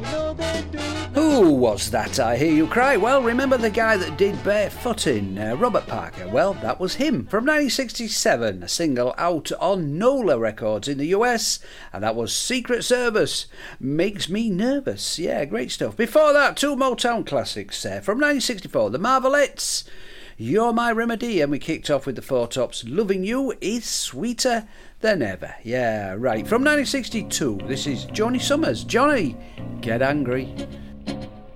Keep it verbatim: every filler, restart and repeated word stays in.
Who was that, I hear you cry? Well, remember the guy that did Barefootin', uh, Robert Parker? Well, that was him. From nineteen sixty-seven, a single out on Nola Records in the U S, and that was Secret Service, Makes Me Nervous. Yeah, great stuff. Before that, two Motown classics. Uh, from nineteen sixty-four, The Marvelettes, You're My Remedy, and we kicked off with the Four Tops, Loving You Is Sweeter Than Ever. Yeah, right. From nineteen sixty-two, this is Johnny Summers. Johnny, Get Angry.